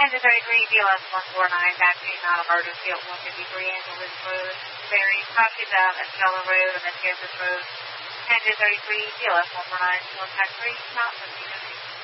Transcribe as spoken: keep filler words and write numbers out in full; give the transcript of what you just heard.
to thirty-three, B L S one four nine, taxi, not emergency at one fifty-three Angeles Road, Berry, property about Estella Road and then Kansas Road. ten to thirty-three, B L S one four nine, one taxi, not fifty-fifty.